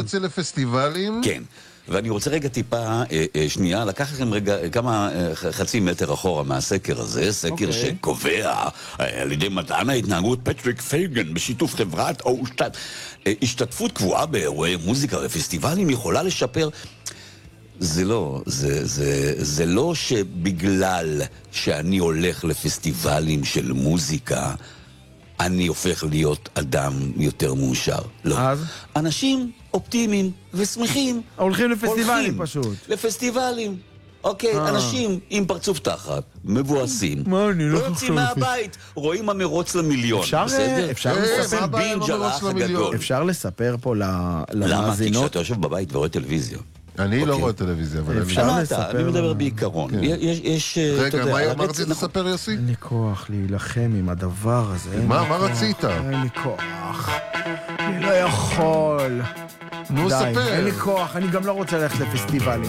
יוצא לפסטיבלים. כן. ואני רוצה רגע טיפה, שנייה, לקח לכם רגע כמה חצי מטר אחורה מהסקר הזה, סקר שקובע על ידי מדען ההתנהגות פטריק פייגן בשיתוף חברת השתתפות קבועה באירועי מוזיקה ופסטיבלים יכולה לשפר. זה לא שבגלל שאני הולך לפסטיבלים של מוזיקה אני הופך להיות אדם יותר מאושר. לא. אז? אנשים אופטימיים ושמחים הולכים לפסטיבלים פשוט. לפסטיבלים. אוקיי, אנשים עם פרצוף תחת, מבואסים, לא יוצאים מהבית, רואים המרוץ למיליון. אפשר לספר פה למאזינות. למה? כי כשאתה יושב בבית ורואה טלוויזיה. אני לא רואה טלוויזיה, אבל אפשר לספר. אני מדבר בעיקרון. רגע, מה רצית לספר, יוסי? אין לי כוח להילחם עם הדבר הזה. מה רצית? אין לי כוח. אני לא יכול. נו, ספר. אין לי כוח, אני גם לא רוצה ללכת לפסטיבלים.